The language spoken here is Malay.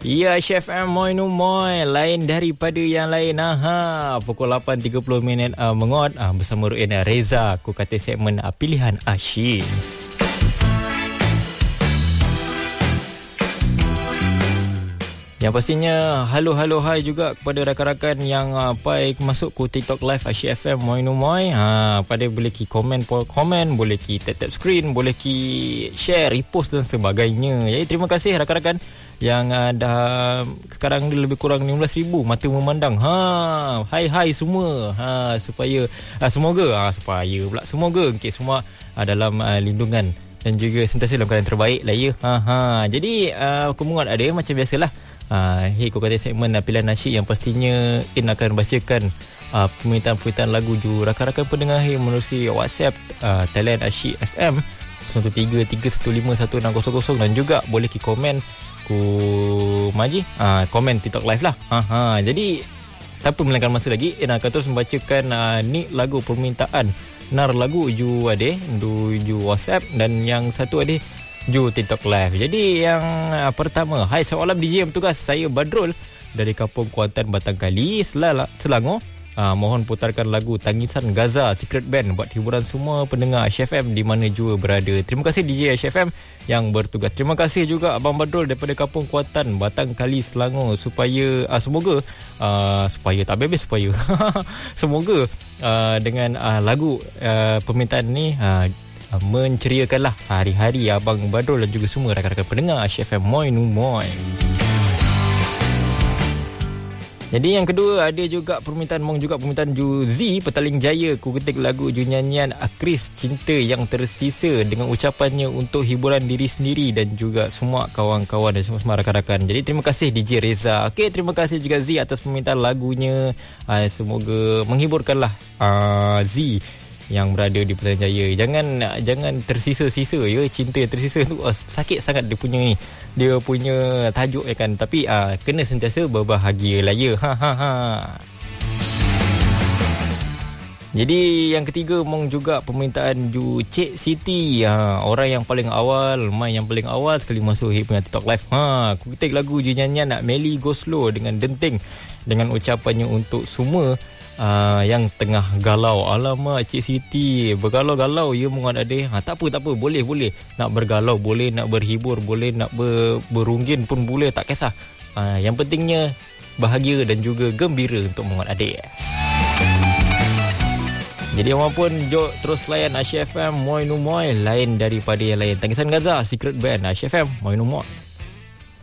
Ya, Chef M Moi Nu Moi, lain daripada yang lain. Pukul 8.30 mengot bersama Ruin Reza. Aku kata segmen pilihan asyik. Yang pastinya halo hai juga kepada rakan-rakan yang masuk ke TikTok Live Asyik FM Moi Nu Moi. Pada boleh ki komen, boleh ki tap screen, boleh ki share, repost dan sebagainya. Jadi terima kasih rakan-rakan yang dah sekarang ni lebih kurang 15,000 mata memandang. Hai semua. Supaya semoga okey semua dalam lindungan dan juga sentiasa dalam keadaan terbaik lah ya. Jadi aku menguat ada macam biasalah. Aku kata segmen pilihan nasyid yang pastinya In akan bacakan permintaan lagu ju rakan-rakan pendengar menerusi WhatsApp Talian Asyik FM 0333151600 dan juga boleh ki komen ku Maji komen TikTok live lah. Jadi tanpa melengahkan masa lagi, In akan terus membacakan ni lagu permintaan nar lagu ju ade ju WhatsApp dan yang satu ade ju TikTok live. Jadi yang pertama, hai selamat malam DJ yang bertugas, saya Badrul dari Kampung Kuantan Batangkali, Selangor. Mohon putarkan lagu Tangisan Gaza Secret Band buat hiburan semua pendengar Asyik FM di mana jua berada. Terima kasih DJ Asyik FM yang bertugas. Terima kasih juga Abang Badrul daripada Kampung Kuantan Batangkali Selangor. Semoga semoga dengan lagu permintaan ni menceriakanlah hari-hari Abang Badrul dan juga semua rakan-rakan pendengar Asyik FM Moi Nu Moi. Jadi yang kedua ada juga permintaan Ju Z Petaling Jaya. Ku ketik lagu ju nyanyian Akris Cinta yang tersisa dengan ucapannya untuk hiburan diri sendiri dan juga semua kawan-kawan dan semua rakan-rakan. Jadi terima kasih DJ Reza. Okey, terima kasih juga Z atas permintaan lagunya. Semoga menghiburkanlah Z yang berada di Petaling Jaya. Jangan tersisa-sisa ya. Cinta yang tersisa tu sakit sangat dia punya tajuk ya kan. Tapi kena sentiasa berbahagia lah ya. Jadi yang ketiga juga permintaan ju Cik Siti. Orang yang paling awal, main yang paling awal sekali masuk punya TikTok live. Aku ketik lagu je nyanyian Meli Goslow dengan Denting dengan ucapannya untuk semua yang tengah galau. Alamak Cik Siti, bergalau-galau ya mengat ade. Tak apa, boleh. Nak bergalau boleh, nak berhibur boleh, nak berunggin pun boleh, tak kisah. Yang pentingnya bahagia dan juga gembira untuk mengat ade. Jadi apapun, jom terus layan Asyik FM Moi Nu Moi, lain daripada yang lain. Tangisan Gaza Secret Band Asyik FM Moi Nu Moi.